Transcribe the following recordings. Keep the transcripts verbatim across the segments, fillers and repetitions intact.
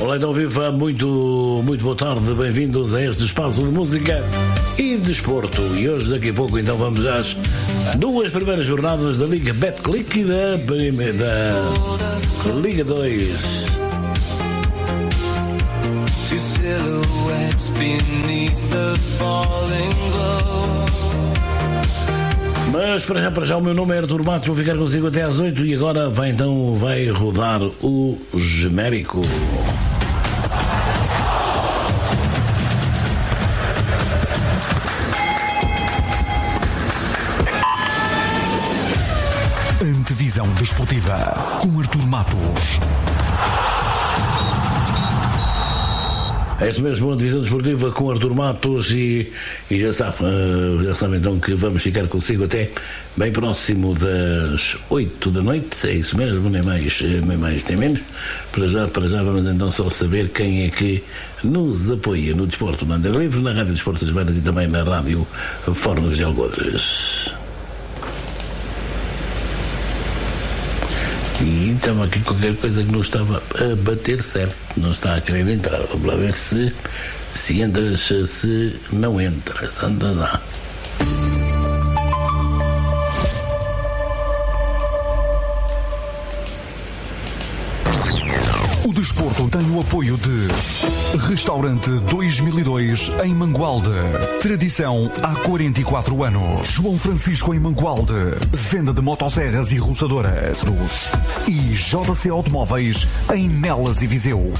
Olá, então viva, muito, muito boa tarde, bem-vindos a este espaço de música e desporto. E hoje, daqui a pouco, então vamos às duas primeiras jornadas da Liga Betclic e da, da Liga dois. Mas para já, para já o meu nome é Artur Matos, vou ficar consigo até às oito e agora vai então vai rodar o genérico. Antevisão desportiva com Artur Matos. É isso mesmo, a divisão desportiva com Artur Matos e, e já sabe, já sabe então que vamos ficar consigo até bem próximo das oito da noite, é isso mesmo, nem mais nem, mais, nem menos. Para já, para já vamos então só saber quem é que nos apoia no desporto na André Livre, na Rádio Desporto das Beiras e também na Rádio Fornos de Algodres. E estava aqui qualquer coisa que não estava a bater certo, não está a querer entrar. Vamos lá ver se, se entras, se não entras. Anda lá. O desporto tem o apoio de Restaurante dois mil e dois em Mangualde. Tradição há quarenta e quatro anos. João Francisco em Mangualde. Venda de motosserras e roçadoras. E J C Automóveis em Nelas e Viseu.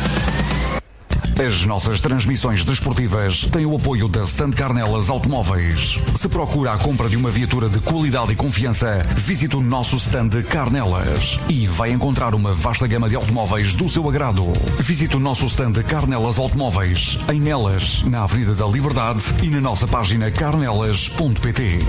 As nossas transmissões desportivas têm o apoio da Stand Carnelas Automóveis. Se procura a compra de uma viatura de qualidade e confiança, visite o nosso stand Carnelas e vai encontrar uma vasta gama de automóveis do seu agrado. Visite o nosso stand Carnelas Automóveis em Nelas, na Avenida da Liberdade e na nossa página carnelas ponto pt.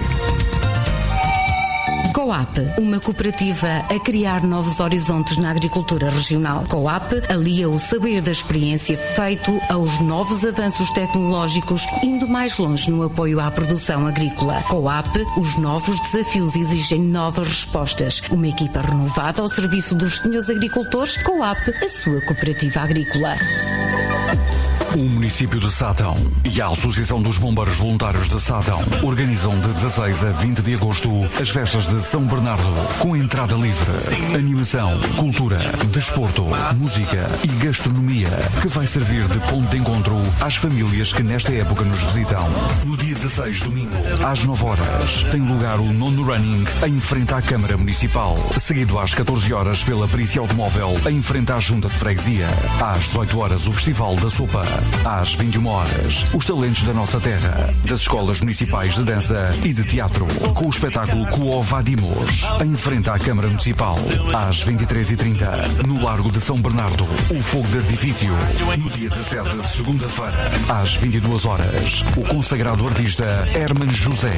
Coap, uma cooperativa a criar novos horizontes na agricultura regional. Coap alia o saber da experiência feito aos novos avanços tecnológicos, indo mais longe no apoio à produção agrícola. Coap, os novos desafios exigem novas respostas. Uma equipa renovada ao serviço dos senhores agricultores. Coap, a sua cooperativa agrícola. O município de Sátão e a Associação dos Bombeiros Voluntários de Sátão organizam de dezasseis a vinte de agosto as festas de São Bernardo, com entrada livre, animação, cultura, desporto, música e gastronomia, que vai servir de ponto de encontro às famílias que nesta época nos visitam. No dia dezasseis, domingo, às nove horas, tem lugar o nono running em frente à Câmara Municipal, seguido às catorze horas pela Perícia Automóvel em frente à Junta de Freguesia. Às dezoito horas, o Festival da Sopa. Às vinte e uma horas, os talentos da nossa terra, das escolas municipais de dança e de teatro, com o espetáculo Coovadimos, em frente à Câmara Municipal. Às vinte e três e trinta, no Largo de São Bernardo, o fogo de artifício. No dia dezassete, segunda-feira, às vinte e duas horas, o consagrado artista Herman José.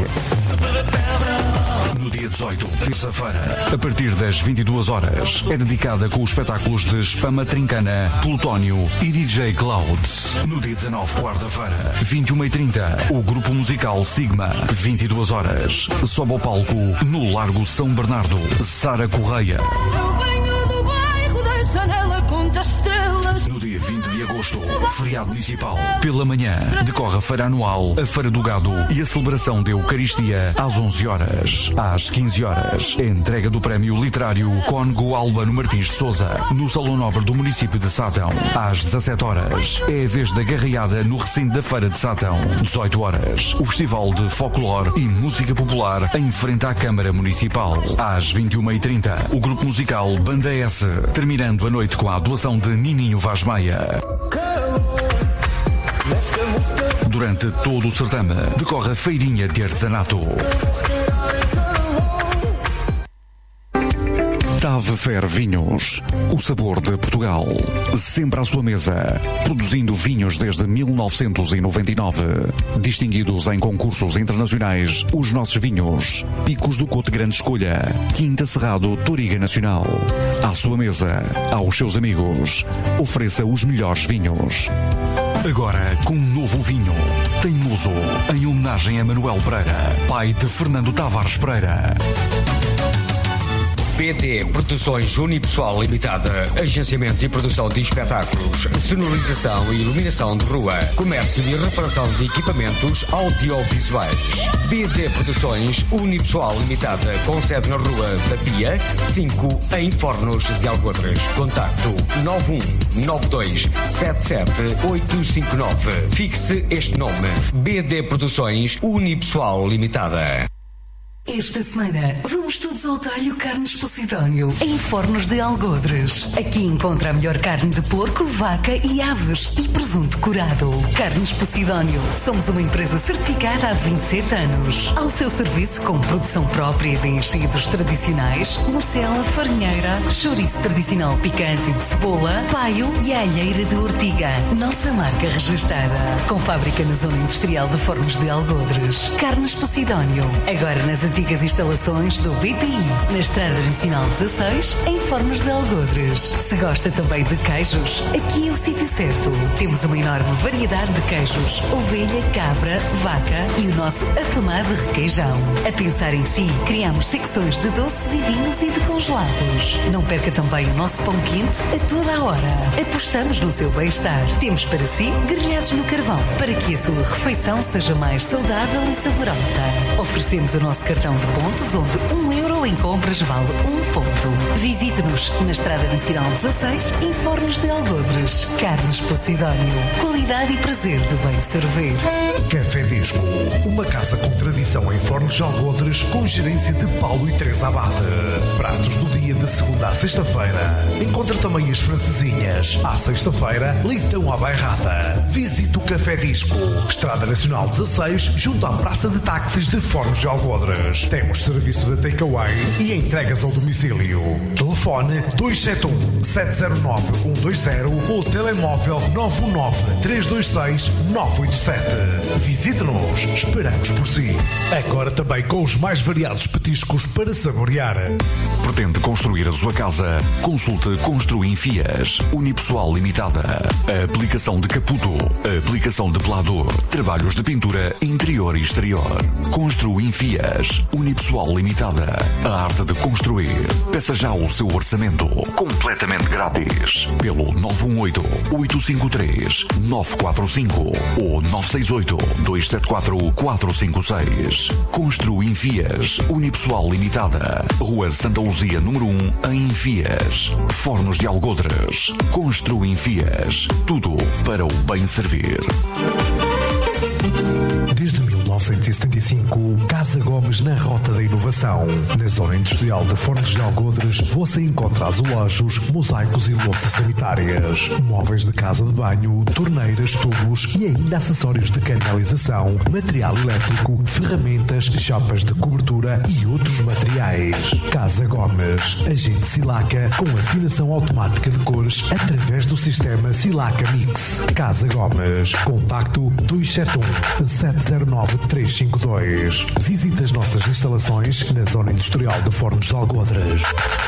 No dia dezoito, terça-feira, a partir das vinte e duas horas, é dedicada com os espetáculos de Spama Trincana, Plutónio e D J Clouds. No dia dezanove, quarta-feira, vinte e uma e trinta, o grupo musical Sigma. vinte e duas horas, sobe ao palco no Largo São Bernardo, Sara Correia. Eu venho do bairro da Janela, conta estrelas. No dia vinte de agosto, feriado municipal, pela manhã, decorre a feira anual, a Feira do Gado e a celebração da Eucaristia às onze horas. Às quinze horas, a entrega do prémio literário Cónigo Albano Martins de Souza, no Salão Nobre do município de Sátão. Às dezassete horas, é a vez da garreada no recinto da Feira de Sátão. dezoito horas, o Festival de Folclore e Música Popular em frente à Câmara Municipal. Às vinte e uma e trinta, o grupo musical Banda S, terminando a noite com a atuação de Nininho Vaz Maia. Durante todo o certame, decorre a feirinha de artesanato. Tave Fer Vinhos, o sabor de Portugal, sempre à sua mesa, produzindo vinhos desde mil novecentos e noventa e nove, distinguidos em concursos internacionais, os nossos vinhos, Picos do Cote Grande Escolha, Quinta Cerrado Toriga Nacional, à sua mesa, aos seus amigos, ofereça os melhores vinhos. Agora com um novo vinho, Teimoso, em homenagem a Manuel Pereira, pai de Fernando Tavares Pereira. B D Produções Unipessoal Limitada, agenciamento e produção de espetáculos, sonorização e iluminação de rua, comércio e reparação de equipamentos audiovisuais. B D Produções Unipessoal Limitada, com sede na Rua da Pia, cinco, em Fornos de Algodres. Contacto nove um nove dois sete sete oito cinco nove. Fixe este nome: B D Produções Unipessoal Limitada. Esta semana vamos todos ao talho Carnes Posidónio, em Fornos de Algodres. Aqui encontra a melhor carne de porco, vaca e aves e presunto curado. Carnes Posidónio. Somos uma empresa certificada há vinte e sete anos. Ao seu serviço com produção própria de enchidos tradicionais, morcela, farinheira, chouriço tradicional picante de cebola, paio e alheira de ortiga. Nossa marca registada. Com fábrica na zona industrial de Fornos de Algodres. Carnes Posidónio. Agora nas antigas instalações do B P I, na Estrada Nacional dezasseis, em Fornos de Algodres. Se gosta também de queijos, aqui é o sítio certo. Temos uma enorme variedade de queijos: ovelha, cabra, vaca e o nosso afamado requeijão. A pensar em si, criamos secções de doces e vinhos e de congelados. Não perca também o nosso pão quente a toda a hora. Apostamos no seu bem-estar. Temos para si grelhados no carvão, para que a sua refeição seja mais saudável e saborosa. Oferecemos o nosso cartão de pontos, onde um euro em compras vale um ponto. Visite-nos na Estrada Nacional dezasseis, em Fornos de Algodres. Carnes Posidónio. Qualidade e prazer de bem servir. Café Disco. Uma casa com tradição em Fornos de Algodres, com gerência de Paulo e Teresa Abade. Pratos do dia de segunda à sexta-feira. Encontra também as francesinhas. À sexta-feira, leitão à bairrada. Visite o Café Disco. Estrada Nacional dezasseis, junto à Praça de Táxis de Fornos de Algodres. Temos serviço de takeaway e entregas ao domicílio. Telefone dois sete um sete zero nove um dois zero ou telemóvel nove um nove três dois seis nove oito sete. Visite-nos, esperamos por si. Agora também com os mais variados petiscos para saborear. Pretende construir a sua casa? Consulte Construim Fias, Unipessoal Limitada. A aplicação de caputo, a aplicação de pelador, trabalhos de pintura interior e exterior. Construim Fias, Unipessoal Limitada. A arte de construir. Peça já o seu orçamento completamente grátis pelo nove um oito oito cinco três nove quatro cinco ou nove seis oito dois sete quatro quatro cinco seis. Construim Fias, Unipessoal Limitada. Rua Santa Luzia, número um, em Fias. Fornos de Algodres. Construim Fias. Tudo para o bem servir. Desde mil novecentos e setenta e cinco, Casa Gomes na Rota da Inovação. Na zona industrial de Fornos de Algodres, você encontra azulejos, mosaicos e louças sanitárias, móveis de casa de banho, torneiras, tubos e ainda acessórios de canalização, material elétrico, ferramentas, chapas de cobertura e outros materiais. Casa Gomes, agente Silaca com afinação automática de cores através do sistema Silaca Mix. Casa Gomes, contacto dois sete um sete zero nove três cinco dois. Visite as nossas instalações na zona industrial de Fornos de Algodres.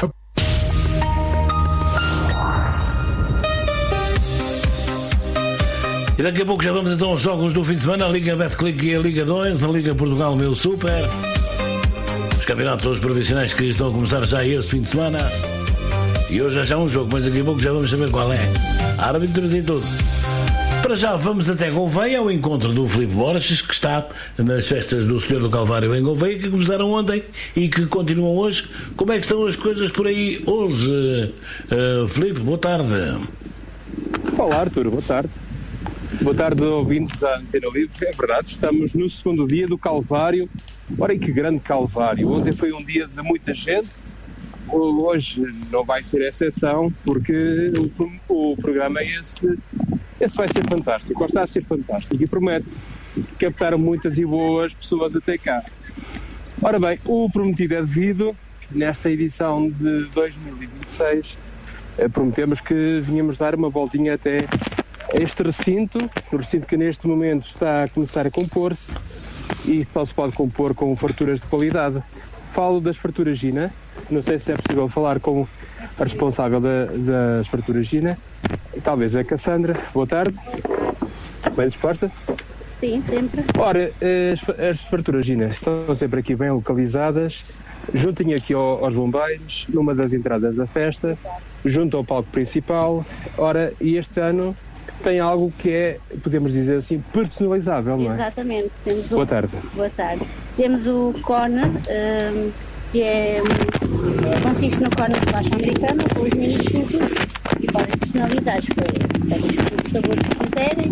E daqui a pouco já vamos então aos jogos do fim de semana. A Liga Betclic e a Liga dois, a Liga Portugal Meu Super, os campeonatos profissionais que estão a começar já este fim de semana. E hoje já há um jogo, mas daqui a pouco já vamos saber qual é. Árbitros e tudo. Para já vamos até Gouveia, ao encontro do Filipe Borges, que está nas festas do Senhor do Calvário em Gouveia, que começaram ontem e que continuam hoje. Como é que estão as coisas por aí hoje? Uh, Filipe, boa tarde. Olá, Arthur, boa tarde. Boa tarde, ouvintes da Antena Livre. É verdade, estamos no segundo dia do Calvário. Ora, e que grande Calvário. Ontem foi um dia de muita gente. Hoje não vai ser exceção, porque o, o programa é esse... Esse vai ser fantástico, ou está a ser fantástico e promete captar muitas e boas pessoas até cá. Ora bem, o prometido é devido. Nesta edição de dois mil e vinte e seis prometemos que vinhamos dar uma voltinha até este recinto, o recinto que neste momento está a começar a compor-se e só se pode compor com farturas de qualidade. Falo das farturas Gina, não sei se é possível falar com a responsável da, das farturas Gina, talvez a Cassandra. Boa tarde, bem disposta? Sim, sempre. Ora, as, as farturas Gina estão sempre aqui bem localizadas, juntinho aqui ao, aos bombeiros, numa das entradas da festa, junto ao palco principal. Ora, e este ano tem algo que é, podemos dizer assim, personalizável, não é? Exatamente. Temos Boa o, tarde. Boa tarde. Temos o cone, um, que é, consiste no cone de bolacha americana, com os mini churros, e podem personalizar, podem escolher o sabor que quiserem,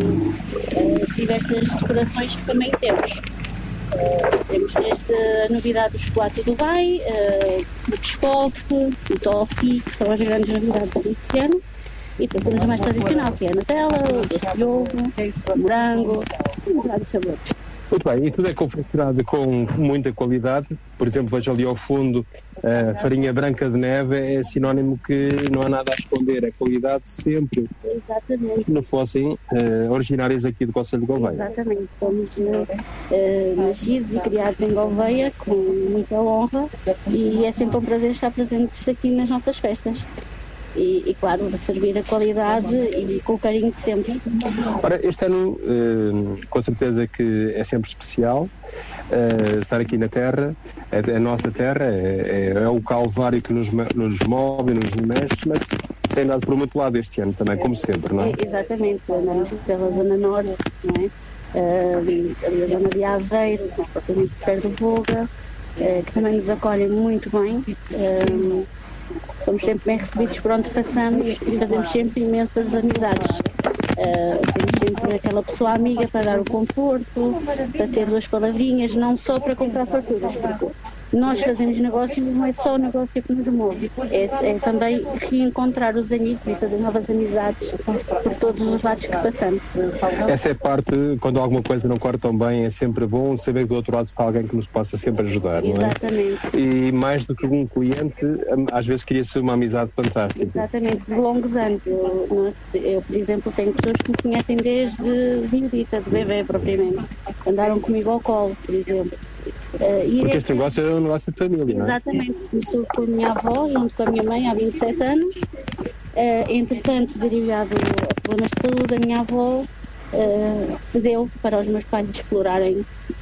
e uh, diversas decorações que também temos. Uh, temos desde a novidade do chocolate do Dubai, uh, o biscoff, o toffee, que são as grandes novidades deste ano. E depois temos a mais tradicional, que é a Nutella, o doce de ovo, o morango, um bocado de sabor. Muito bem, e tudo é confeccionado com muita qualidade. Por exemplo, vejo ali ao fundo a farinha branca de neve, é sinónimo que não há nada a esconder, a qualidade sempre. Exatamente. Se não fossem uh, originárias aqui do Concelho de Gouveia. Exatamente, somos uh, nascidos e criados em Gouveia com muita honra e é sempre um prazer estar presentes aqui nas nossas festas. E, e claro, servir a qualidade e com o carinho de sempre. Ora, este ano, uh, com certeza que é sempre especial uh, estar aqui na terra, é a nossa terra, é, é, é o calvário que nos, nos move e nos mexe, mas tem dado por muito lado este ano também, como sempre, não é? é exatamente, andamos pela zona norte, não é? Uh, a zona de Aveiro, propriamente perto do Voga, uh, que também nos acolhem muito bem. Uh, Somos sempre bem recebidos por onde passamos e fazemos sempre imensas amizades. Uh, temos sempre aquela pessoa amiga para dar o conforto, para ter duas palavrinhas, não só para comprar farturas, porque nós fazemos negócio, mas não é só o negócio que nos move, é, é também reencontrar os amigos e fazer novas amizades por todos os lados que passamos. Essa é a parte, quando alguma coisa não corre tão bem, é sempre bom saber que do outro lado está alguém que nos possa sempre ajudar, não é? Exatamente. E mais do que um cliente, às vezes cria-se uma amizade fantástica. Exatamente, de longos anos. Eu, eu, por exemplo, tenho pessoas que me conhecem desde miudita, de bebê propriamente. Andaram comigo ao colo, por exemplo. Uh, Porque este negócio é um negócio de família, não é? Exatamente. Começou com a minha avó, junto com a minha mãe, há vinte e sete anos. Uh, entretanto, derivado a problemas de saúde, a minha avó uh, cedeu para os meus pais explorarem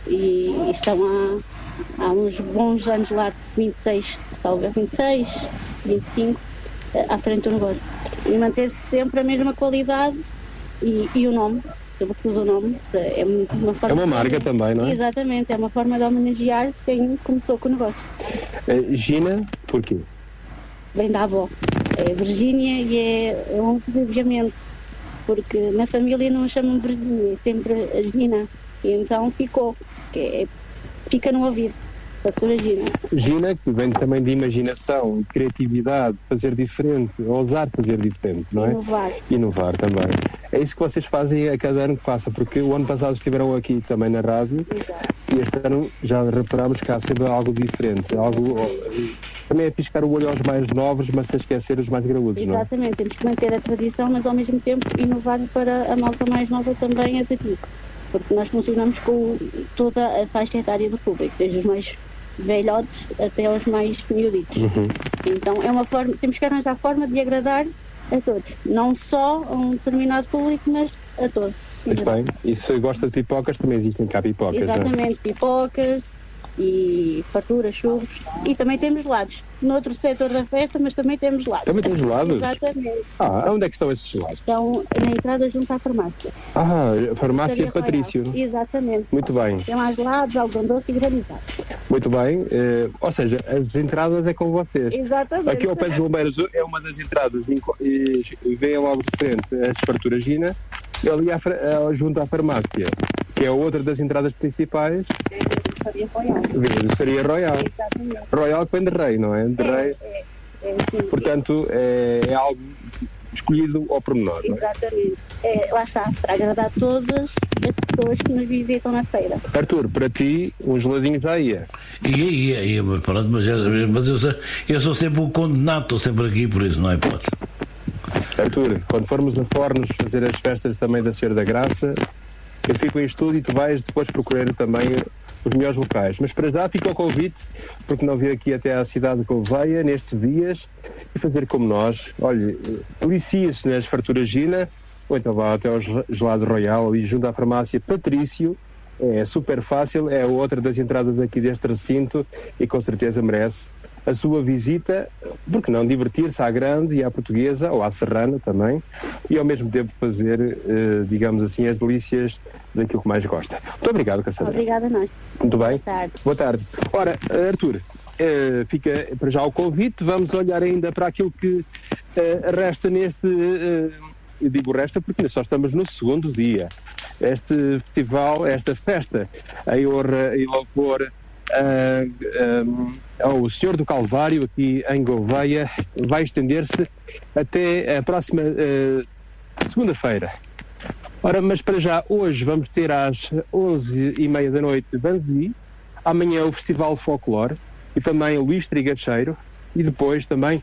e, e estão há, há uns bons anos lá, vinte e seis, talvez vinte e seis, vinte e cinco, uh, à frente do negócio. E manter-se sempre a mesma qualidade e, e o nome. Sobretudo o nome, é uma forma... É uma marca de... também, não é? Exatamente, é uma forma de homenagear quem começou com o negócio. Uh, Gina, porquê? Vem da avó, é Virgínia e é um desejamento, porque na família não a chamam Virgínia, é sempre a Gina, e então ficou, que é, fica no ouvido. Gina. Gina, que vem também de imaginação, criatividade, fazer diferente, ousar fazer diferente, não é? Inovar. Inovar também. É isso que vocês fazem a cada ano que passa, porque o ano passado estiveram aqui também na rádio. Exato. E este ano já reparámos que há sempre algo diferente, algo... Também é piscar o olho aos mais novos, mas sem esquecer os mais graúdos, não é? Exatamente, temos que manter a tradição, mas ao mesmo tempo inovar para a malta mais nova também aderir. Porque nós funcionamos com toda a faixa etária do público, desde os mais velhotes até aos mais miuditos. Uhum. Então é uma forma, temos que arranjar a forma de agradar a todos, não só a um determinado público, mas a todos. Muito bem, e se gosta de pipocas, também existem cá pipocas. Exatamente, não é? Pipocas e farturas, churros, e também temos gelados, noutro setor da festa, mas também temos gelados. Também temos gelados? Exatamente. Ah, onde é que estão esses gelados? Estão na entrada junto à farmácia. Ah, a farmácia Royal. Patrício. Exatamente. Muito bem. Tem lá gelados, algodão doce e granizado. Muito bem, eh, ou seja, as entradas é com vocês. Exatamente. Aqui ao pé dos bombeiros é uma das entradas e, e vem logo de frente as farturas Gina, ali à, junto à farmácia, que é outra das entradas principais. Seria Royal. Seria Royal. Exatamente. Royal que vem de rei, não é? De é, rei. É, é, sim. Portanto, é, é algo escolhido ao pormenor, não é? Exatamente. É, lá está, para agradar todas as pessoas que nos visitam na feira. Arthur, para ti, um geladinho já ia. Ia, ia, ia, pronto, mas, mas eu, sou, eu sou sempre o condenado, estou sempre aqui, por isso não é hipótese. Arthur, quando formos a Fornos fazer as festas também da Senhora da Graça, eu fico em estúdio e tu vais depois procurar também os melhores locais. Mas para já fica o convite, porque não vir aqui até à cidade de Gouveia nestes dias e fazer como nós. Olha, delicie-se nas farturas Gina, ou então vá até ao Gelado Royal, ali junto à farmácia Patrício. É super fácil, é outra das entradas aqui deste recinto e com certeza merece a sua visita, porque não divertir-se à grande e à portuguesa, ou à serrana também, e ao mesmo tempo fazer, eh, digamos assim, as delícias daquilo que mais gosta. Muito obrigado, Cassandra. Obrigada a nós. Muito bem. Boa tarde. Boa tarde. Ora, Arthur, eh, fica para já o convite, vamos olhar ainda para aquilo que eh, resta neste, eh, eu digo resta porque só estamos no segundo dia. Este festival, esta festa em honra e louvor uh, um, ao Senhor do Calvário aqui em Gouveia vai estender-se até a próxima uh, segunda-feira. Ora, mas para já hoje vamos ter às onze e meia da noite Banzi, amanhã o Festival Folclore e também Luís Trigacheiro e depois também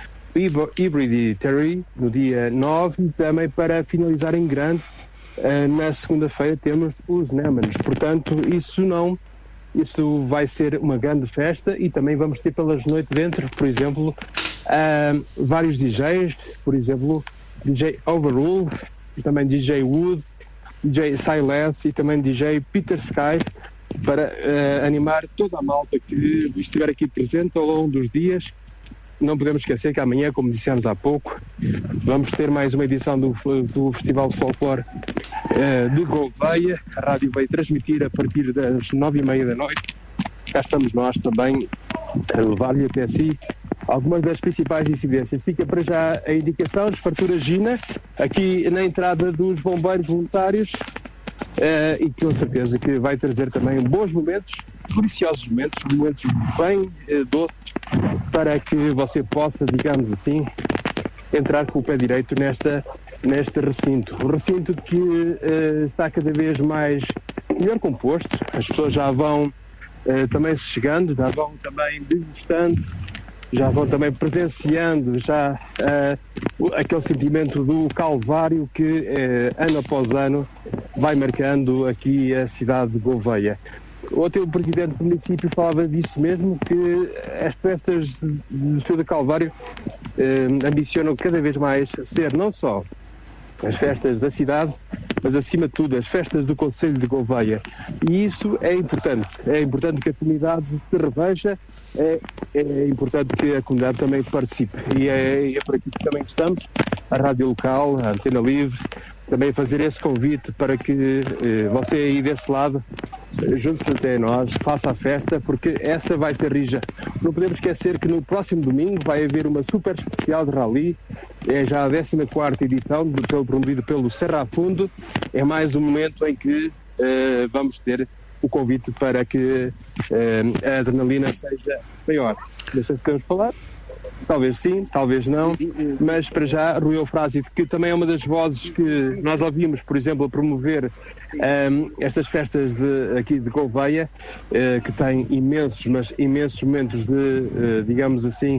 Hybridity no dia nove e também para finalizar em grande Uh, na segunda-feira temos os Nemans, portanto isso não isso vai ser uma grande festa e também vamos ter pelas noites dentro, por exemplo, uh, vários D Js, por exemplo D J Overrule, e também D J Wood, D J Silas e também D J Peter Sky para uh, animar toda a malta que estiver aqui presente ao longo dos dias. Não podemos esquecer que amanhã, como dissemos há pouco, vamos ter mais uma edição do, do Festival de Folclore uh, de Gouveia. A rádio vai transmitir a partir das nove e meia da noite. Cá estamos nós também a levar-lhe até si algumas das principais incidências. Fica para já a indicação, Esfartura Gina, aqui na entrada dos bombeiros voluntários, uh, e com certeza que vai trazer também bons momentos, deliciosos momentos, momentos bem uh, doces, para que você possa, digamos assim, entrar com o pé direito nesta, neste recinto. Um recinto que uh, está cada vez mais melhor composto, as pessoas já vão uh, também chegando, já vão também degustando, já vão também presenciando já uh, aquele sentimento do Calvário que uh, ano após ano vai marcando aqui a cidade de Gouveia. Ontem o presidente do município falava disso mesmo, que as festas do Senhor do Calvário eh, ambicionam cada vez mais ser não só as festas da cidade, mas acima de tudo as festas do Concelho de Gouveia. E isso é importante, é importante que a comunidade se reveja, é, é importante que a comunidade também participe. E é, é por aqui que também estamos, a Rádio Local, a Antena Livre, também fazer esse convite para que eh, você aí desse lado junte-se até nós, faça a festa, porque essa vai ser rija. Não podemos esquecer que no próximo domingo vai haver uma super especial de rally, é já a décima quarta edição, pelo, promovido pelo Serra Fundo. É mais um momento em que uh, vamos ter o convite para que uh, a adrenalina seja maior. Não sei se podemos falar. Talvez sim, talvez não, mas para já Rui Eufrásio, que também é uma das vozes que nós ouvimos, por exemplo, a promover um, estas festas de, aqui de Gouveia, uh, que tem imensos, mas imensos momentos de, uh, digamos assim,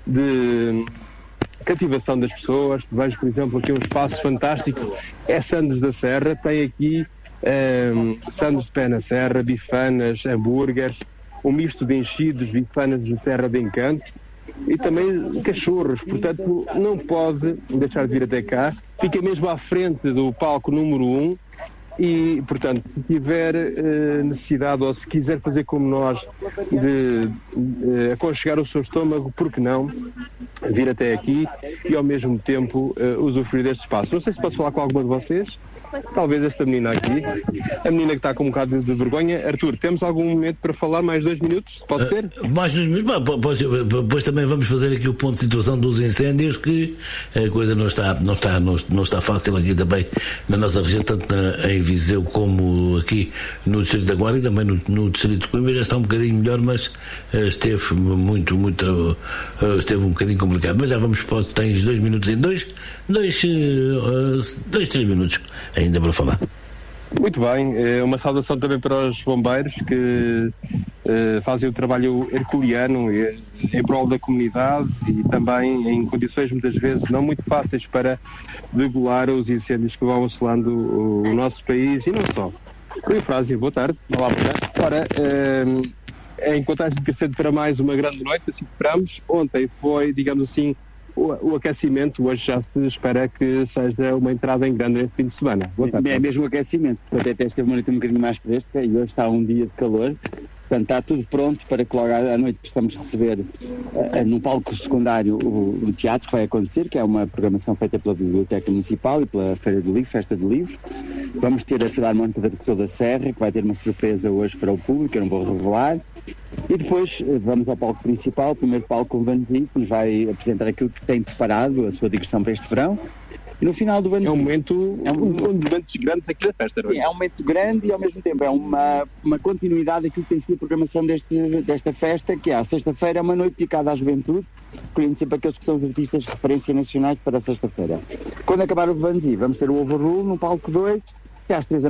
de cativação das pessoas. Vejo, por exemplo, aqui um espaço fantástico, é Sandes da Serra, tem aqui um, sandes de pé na serra, bifanas, hambúrgueres, um misto de enchidos, bifanas de terra de encanto, e também cachorros, portanto não pode deixar de vir até cá, fica mesmo à frente do palco número um e, portanto, se tiver uh, necessidade ou se quiser fazer como nós de uh, aconchegar o seu estômago, por que não vir até aqui e ao mesmo tempo uh, usufruir deste espaço. Não sei se posso falar com alguma de vocês. Talvez esta menina aqui, a menina que está com um bocado de vergonha. Arthur, temos algum momento para falar? Mais dois minutos? Pode ser? Uh, mais dois minutos? Depois, depois também vamos fazer aqui o ponto de situação dos incêndios, que a coisa não está, não está, não, não está fácil aqui também na nossa região, tanto na, em Viseu como aqui no Distrito da Guarda e também no, no Distrito de Coimbra. Já está um bocadinho melhor, mas uh, esteve muito, muito, uh, esteve um bocadinho complicado. Mas já vamos, pode, tens dois minutos em dois, dois, uh, dois, três minutos ainda para falar. Muito bem, uma saudação também para os bombeiros que uh, fazem o trabalho herculeano em prol da comunidade e também em condições muitas vezes não muito fáceis para degolar os incêndios que vão assolando o, o nosso país e não só. Rui Eufrásio, boa tarde. Olá, boa tarde. Ora, uh, em contagem decrescente para mais uma grande noite, assim esperamos. Ontem foi, digamos assim, o, o aquecimento hoje já se espera que seja uma entrada em grande neste fim de semana. Boa tarde. É mesmo o aquecimento, porque até esteve uma noite um bocadinho mais fresca e hoje está um dia de calor. Portanto, está tudo pronto para que logo à noite possamos receber uh, no palco secundário o, o teatro que vai acontecer, que é uma programação feita pela Biblioteca Municipal e pela Feira do Livro, Festa do Livro. Vamos ter a Filarmónica da Rector da Serra, que vai ter uma surpresa hoje para o público, eu não vou revelar. E depois uh, vamos ao palco principal, o primeiro palco com o Vanzi, que nos vai apresentar aquilo que tem preparado, a sua digressão para este verão. E no final do ano... É um momento, é um, um dos momentos grandes aqui da festa, não é? Sim, é um momento grande e ao mesmo tempo é uma, uma continuidade daquilo que tem sido a programação deste, desta festa, que é a sexta-feira, é uma noite dedicada à juventude, escolhendo sempre aqueles que são os artistas de referência nacionais para a sexta-feira. Quando acabar o Vanzi, vamos ter o Overrule no palco dois, até às três da